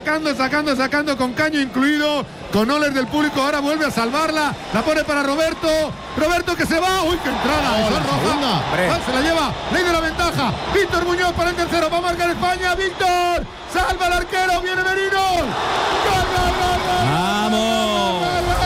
Sacando con caño incluido, con oles del público. Ahora vuelve a salvarla, la pone para Roberto que se va. Uy, qué entrada, eso es roja. Se la lleva, ley de la ventaja. Víctor Muñoz para el tercero, va a marcar España. Víctor, salva al arquero, viene Merino. ¡Gol, gol, gol, gol! ¡Vamos!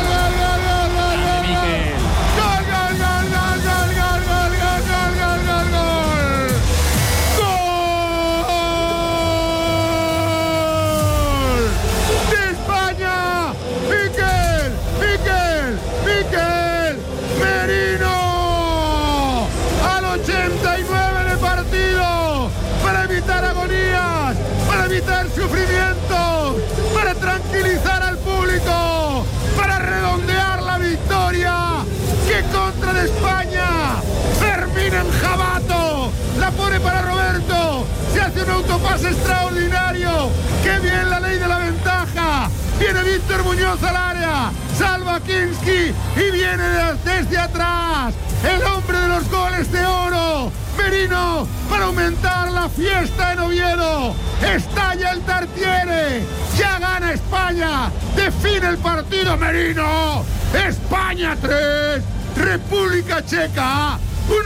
Evitar sufrimientos, para tranquilizar al público, para redondear la victoria. ¡Qué contra de España! Fermín Enjabato la pone para Roberto, se hace un autopase extraordinario. ¡Qué bien la ley de la ventaja! Viene Víctor Muñoz al área, salva a Kinski y viene desde atrás el hombre de los goles de oro, Merino, para aumentar la fiesta en Oviedo. Estalla el Tartiere, ya gana España, define el partido Merino. España 3, República Checa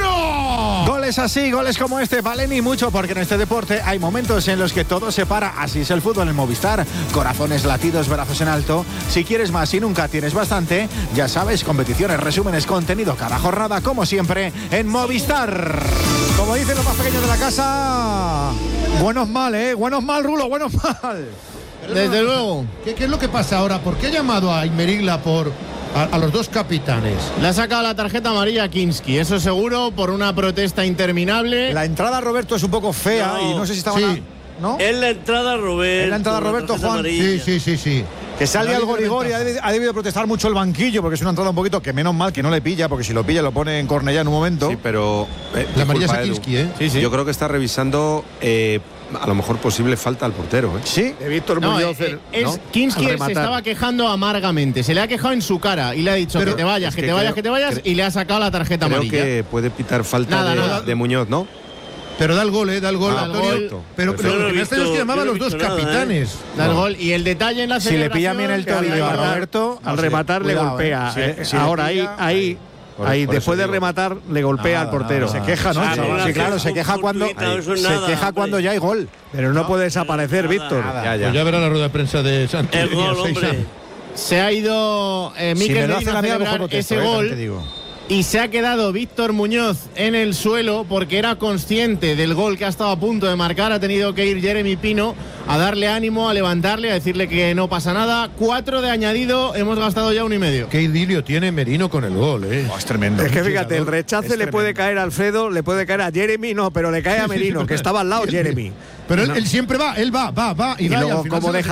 1. Goles así, goles como este valen y mucho, porque en este deporte hay momentos en los que todo se para. Así es el fútbol en Movistar. Corazones, latidos, brazos en alto. Si quieres más y nunca tienes bastante, ya sabes, competiciones, resúmenes, contenido cada jornada, como siempre, en Movistar. Como dicen los más pequeños de la casa, buenos mal, buenos mal, Rulo, buenos mal. Desde luego. ¿Qué es lo que pasa ahora? ¿Por qué ha llamado a Aymerigla a los dos capitanes? Le ha sacado la tarjeta amarilla a Kinski, eso seguro, por una protesta interminable. La entrada a Roberto es un poco fea y no sé si estaba... Sí. ¿No? Es la entrada a Roberto. Es la entrada a Roberto, Juan. Sí. Que sale algo rigor y ha debido protestar mucho el banquillo, porque es una entrada un poquito que menos mal que no le pilla, porque si lo pilla lo pone en Cornellá en un momento. Sí, pero... la amarilla es a Kinski, Sí. Yo creo que está revisando a lo mejor posible falta al portero. Sí. De Víctor Muñoz. Kinski se estaba quejando amargamente, se le ha quejado en su cara y le ha dicho que te vayas, y le ha sacado la tarjeta amarilla. Creo que puede pitar falta de Muñoz, ¿no? Pero da el gol, Antonio. Pero lo que me extraña es que llamaba a los dos capitanes. Da el gol. Y el detalle en la celebración... Si le pilla bien el tobillo a Roberto, al rematar le golpea. Ahora ahí, después de rematar, le golpea al portero. Se queja, ¿no? Sí, claro, se queja cuando ya hay gol. Pero no puede desaparecer, Víctor. Pues ya verá la rueda de prensa de Santi. El gol, hombre. Se ha ido Mikel Merino a celebrar ese gol. Y se ha quedado Víctor Muñoz en el suelo porque era consciente del gol que ha estado a punto de marcar. Ha tenido que ir Jeremy Pino a darle ánimo, a levantarle, a decirle que no pasa nada. 4 de añadido, hemos gastado ya 1,5. Qué idilio tiene Merino con el gol, Es tremendo. Es que fíjate, el rechace le puede caer a Alfredo, le puede caer a Jeremy, no, pero le cae a Merino, que estaba al lado Jeremy. Pero él siempre va. Y luego cómo deja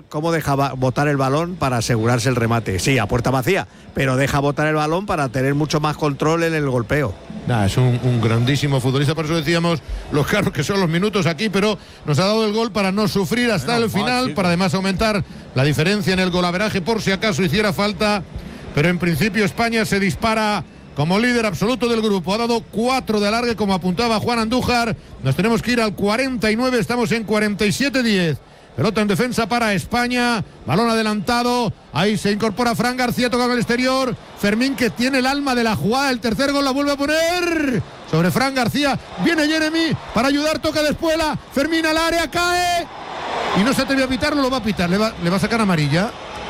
botar el balón para asegurarse el remate. Sí, a puerta vacía, pero deja botar el balón para tener mucho más control en el golpeo. Es un grandísimo futbolista, por eso decíamos los caros que son los minutos aquí, pero nos ha dado el gol para no sufrir hasta el final, para además aumentar la diferencia en el golaveraje por si acaso hiciera falta. Pero en principio España se dispara como líder absoluto del grupo. Ha dado 4 de alargue, como apuntaba Juan Andújar. Nos tenemos que ir al 49, estamos en 47-10. Pelota en defensa para España, balón adelantado, ahí se incorpora Fran García, toca con el exterior, Fermín, que tiene el alma de la jugada, el tercer gol la vuelve a poner sobre Fran García, viene Jeremy para ayudar, toca de Espuela, Fermín al área, cae y no se atrevió a pitarlo, lo va a pitar, le va a sacar amarilla.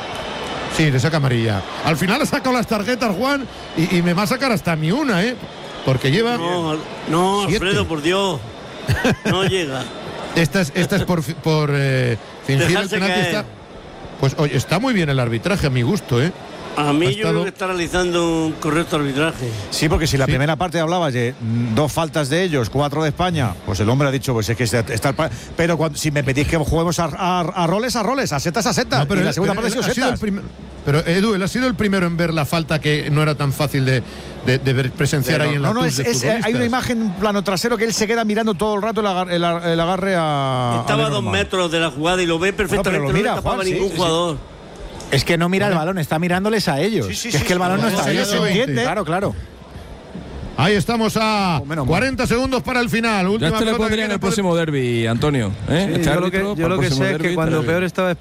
Sí, le saca amarilla. Al final ha sacado las tarjetas, Juan, y me va a sacar hasta mi una, porque lleva... No, Alfredo, por Dios, no llega. Esta es por fingir el penalti. Pues oye, está muy bien el arbitraje, a mi gusto, A mí yo creo que está realizando un correcto arbitraje. Sí, porque si la primera parte hablabas de 2 faltas de ellos, 4 de España, pues el hombre ha dicho, pues es que está... Pero si me pedís que juguemos a roles, a setas, no, pero y la segunda parte ha sido setas. Pero Edu, él ha sido el primero en ver la falta que no era tan fácil de presenciar ahí en la hay una imagen plano trasero que él se queda mirando todo el rato el agarre a... Estaba a 2 metros de la jugada y lo ve perfectamente, no le tapaba ningún jugador. Es que no mira el balón, está mirándoles a ellos. Es que el balón no está ahí, se entiende. Claro. Ahí estamos a 40 segundos para el final. Ya le pondría en el próximo derbi, Antonio. Yo lo que sé es que cuando peor estaba España